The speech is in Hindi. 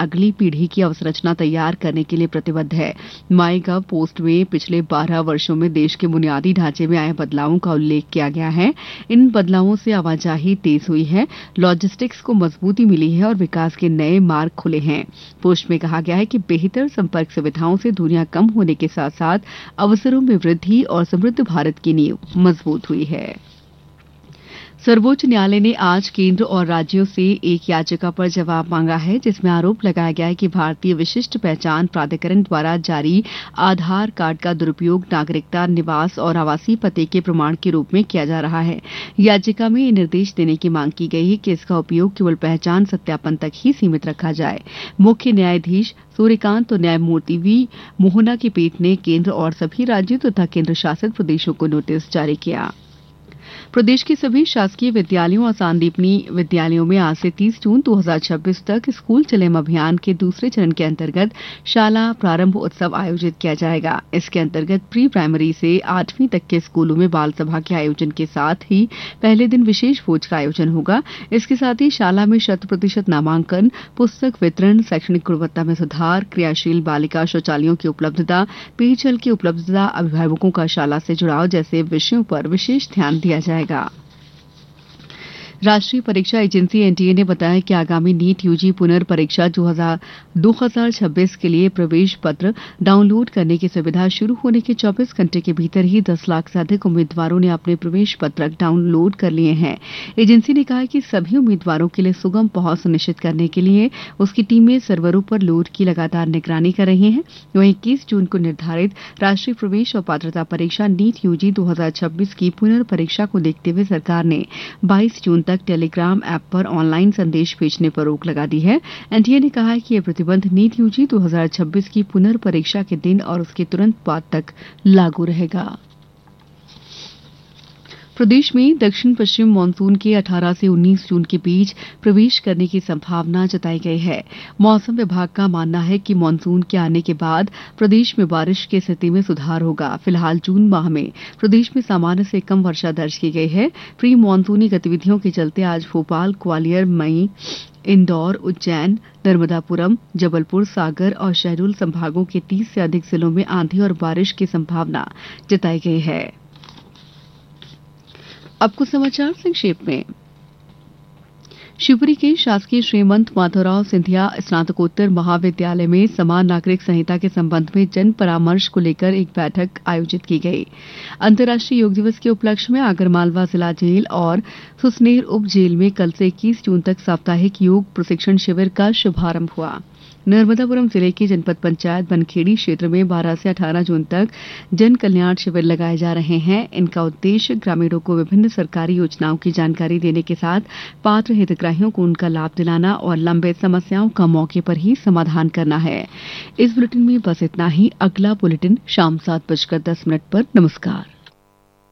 अगली पीढ़ी की अवसंरचना तैयार करने के लिए प्रतिबद्ध है। माईगव पोस्ट में पिछले 12 वर्षों में देश के बुनियादी ढांचे में आए बदलावों का उल्लेख किया गया है। इन बदलावों से आवाजाही तेज हुई है, लॉजिस्टिक्स को मजबूती मिली है और विकास के नए मार्ग खुले हैं। पोस्ट में कहा गया है कि बेहतर संपर्क सुविधाओं से दूरियां कम होने के साथ साथ अवसरों में वृद्धि और समृद्ध भारत की नींव मजबूत हुई है। सर्वोच्च न्यायालय ने आज केंद्र और राज्यों से एक याचिका पर जवाब मांगा है, जिसमें आरोप लगाया गया है कि भारतीय विशिष्ट पहचान प्राधिकरण द्वारा जारी आधार कार्ड का दुरुपयोग नागरिकता, निवास और आवासीय पते के प्रमाण के रूप में किया जा रहा है। याचिका में यह निर्देश देने की मांग की गई है कि इसका उपयोग केवल पहचान सत्यापन तक ही सीमित रखा जाए। मुख्य न्यायाधीश सूर्यकांत और न्यायमूर्ति वी मोहना की पीठ ने केंद्र और सभी राज्यों तथा केंद्र शासित प्रदेशों को नोटिस जारी किया। प्रदेश के सभी शासकीय विद्यालयों और सांदीपनी विद्यालयों में आज से 30 जून 2026 तक स्कूल चलेम अभियान के दूसरे चरण के अंतर्गत शाला प्रारंभ उत्सव आयोजित किया जाएगा। इसके अंतर्गत प्री प्राइमरी से 8वीं तक के स्कूलों में बाल सभा के आयोजन के साथ ही पहले दिन विशेष भोज का आयोजन होगा। इसके साथ ही शाला में 100% नामांकन, पुस्तक वितरण, शैक्षणिक गुणवत्ता में सुधार, क्रियाशील बालिका शौचालयों की उपलब्धता, पेयजल की उपलब्धता, अभिभावकों का शाला से जुड़ाव जैसे विषयों पर विशेष ध्यान दिया जाएगा। राष्ट्रीय परीक्षा एजेंसी एनटीए ने बताया कि आगामी नीट यूजी पुनर्परीक्षा 2026 के लिए प्रवेश पत्र डाउनलोड करने की सुविधा शुरू होने के 24 घंटे के भीतर ही 10 लाख से अधिक उम्मीदवारों ने अपने प्रवेश पत्रक डाउनलोड कर लिए हैं। एजेंसी ने कहा है कि सभी उम्मीदवारों के लिए सुगम पहुंच सुनिश्चित करने के लिए उसकी टीमें सर्वरों पर लोड की लगातार निगरानी कर रही हैं। वहीं 21 जून को निर्धारित राष्ट्रीय प्रवेश और पात्रता परीक्षा नीट यूजी 2026 की पुनर्परीक्षा को देखते हुए सरकार ने 22 जून तक टेलीग्राम ऐप पर ऑनलाइन संदेश भेजने पर रोक लगा दी है। एनटीए ने कहा है कि यह प्रतिबंध नीट यूजी 2026 की पुनर्परीक्षा के दिन और उसके तुरंत बाद तक लागू रहेगा। प्रदेश में दक्षिण पश्चिम मानसून के 18 से 19 जून के बीच प्रवेश करने की संभावना जताई गई है। मौसम विभाग का मानना है कि मानसून के आने के बाद प्रदेश में बारिश की स्थिति में सुधार होगा। फिलहाल जून माह में प्रदेश में सामान्य से कम वर्षा दर्ज की गई है। प्री मानसूनी गतिविधियों के चलते आज भोपाल, ग्वालियर, मई, इंदौर, उज्जैन, नर्मदापुरम, जबलपुर, सागर और शहडोल संभागों के 30 से अधिक जिलों में आंधी और बारिश की संभावना जताई गई है। अब कुछ समाचार संक्षेप में। शिवपुरी के शासकीय श्रीमंत माधवराव सिंधिया स्नातकोत्तर महाविद्यालय में समान नागरिक संहिता के संबंध में जन परामर्श को लेकर एक बैठक आयोजित की गई। अंतर्राष्ट्रीय योग दिवस के उपलक्ष्य में आगरमालवा जिला जेल और सुसनेर उप जेल में कल से 21 जून तक साप्ताहिक योग प्रशिक्षण शिविर का शुभारंभ हुआ। नर्मदापुरम जिले की जनपद पंचायत बनखेड़ी क्षेत्र में 12 से 18 जून तक जन कल्याण शिविर लगाए जा रहे हैं। इनका उद्देश्य ग्रामीणों को विभिन्न सरकारी योजनाओं की जानकारी देने के साथ पात्र हितग्राहियों को उनका लाभ दिलाना और लंबित समस्याओं का मौके पर ही समाधान करना है। इस बुलेटिन में बस इतना ही। अगला बुलेटिन शाम 7:10 पर। नमस्कार।